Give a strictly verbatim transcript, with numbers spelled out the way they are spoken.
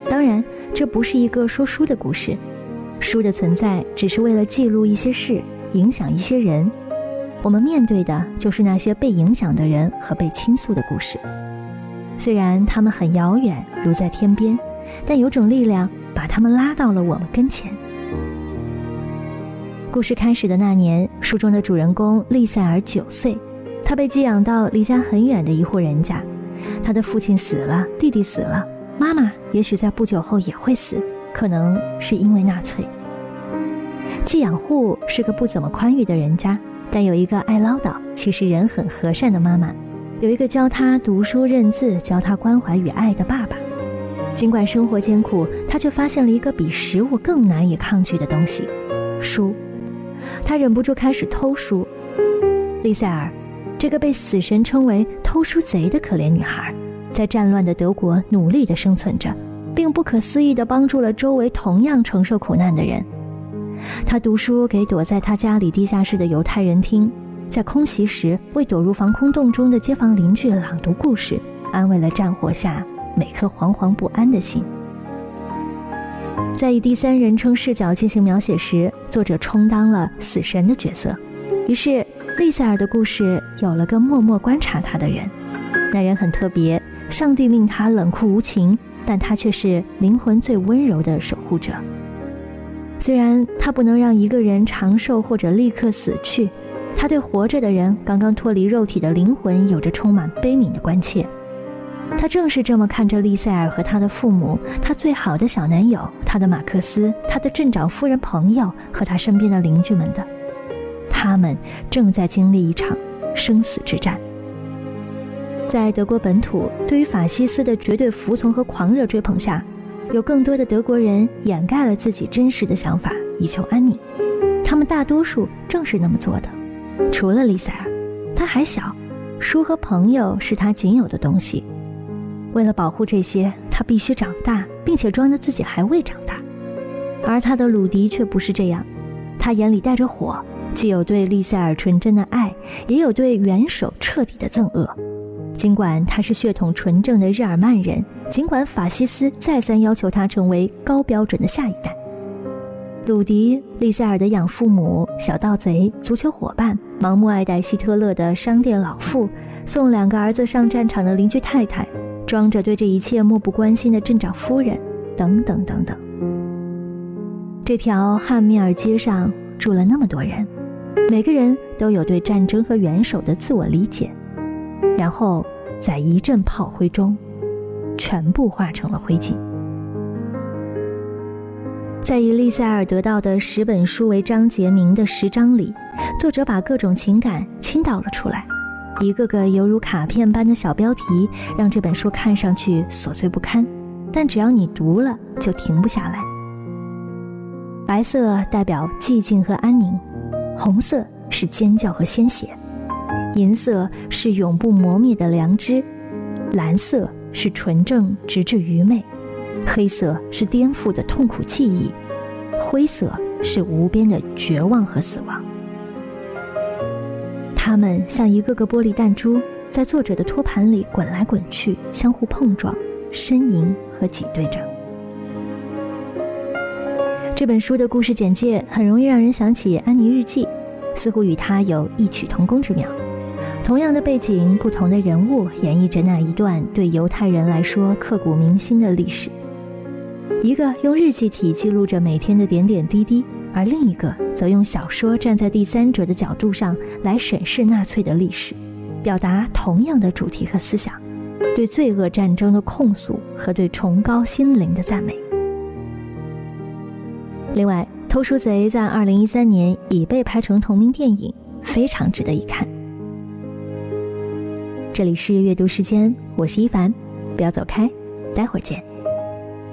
当然，这不是一个说书的故事，书的存在只是为了记录一些事，影响一些人。我们面对的就是那些被影响的人和被倾诉的故事。虽然他们很遥远，如在天边，但有种力量把他们拉到了我们跟前。故事开始的那年，书中的主人公利塞尔九岁，他被寄养到离家很远的一户人家。他的父亲死了，弟弟死了，妈妈也许在不久后也会死，可能是因为纳粹。寄养户是个不怎么宽裕的人家，但有一个爱唠叨，其实人很和善的妈妈，有一个教他读书认字，教他关怀与爱的爸爸。尽管生活艰苦，他却发现了一个比食物更难以抗拒的东西——书。他忍不住开始偷书。利塞尔，这个被死神称为偷书贼的可怜女孩，在战乱的德国努力地生存着，并不可思议地帮助了周围同样承受苦难的人。他读书给躲在他家里地下室的犹太人听，在空袭时为躲入防空洞中的街坊邻居朗读故事，安慰了战火下每颗惶惶不安的心。在以第三人称视角进行描写时，作者充当了死神的角色，于是利塞尔的故事有了个默默观察他的人。那人很特别，上帝命他冷酷无情，但他却是灵魂最温柔的守护者。虽然他不能让一个人长寿或者立刻死去，他对活着的人刚刚脱离肉体的灵魂有着充满悲悯的关切。他正是这么看着利塞尔和他的父母，他最好的小男友，他的马克思，他的镇长夫人朋友和他身边的邻居们的。他们正在经历一场生死之战。在德国本土，对于法西斯的绝对服从和狂热追捧下，有更多的德国人掩盖了自己真实的想法，以求安宁。他们大多数正是那么做的。除了利塞尔，他还小，书和朋友是他仅有的东西。为了保护这些，他必须长大，并且装得自己还未长大。而他的鲁迪却不是这样，他眼里带着火，既有对利塞尔纯真的爱，也有对元首彻底的憎恶。尽管他是血统纯正的日耳曼人，尽管法西斯再三要求他成为高标准的下一代，鲁迪，利塞尔的养父母，小盗贼，足球伙伴，盲目爱戴希特勒的商店老妇，送两个儿子上战场的邻居太太，装着对这一切漠不关心的镇长夫人，等等等等。这条汉密尔街上住了那么多人，每个人都有对战争和元首的自我理解，然后在一阵炮灰中全部化成了灰烬。在以利塞尔得到的十本书为章节名的十章里，作者把各种情感倾倒了出来，一个个犹如卡片般的小标题让这本书看上去琐碎不堪，但只要你读了就停不下来。白色代表寂静和安宁，红色是尖叫和鲜血，银色是永不磨灭的良知，蓝色是纯正直至愚昧，黑色是颠覆的痛苦记忆，灰色是无边的绝望和死亡。它们像一个个玻璃弹珠，在作者的托盘里滚来滚去，相互碰撞，呻吟和挤兑着。这本书的故事简介很容易让人想起《安妮日记》，似乎与它有异曲同工之妙。同样的背景，不同的人物演绎着那一段对犹太人来说刻骨铭心的历史。一个用日记体记录着每天的点点滴滴，而另一个则用小说站在第三者的角度上来审视纳粹的历史，表达同样的主题和思想，对罪恶战争的控诉和对崇高心灵的赞美。另外，《偷书贼》在二零一三年已被拍成同名电影，非常值得一看。这里是阅读时间，我是一凡，不要走开，待会儿见。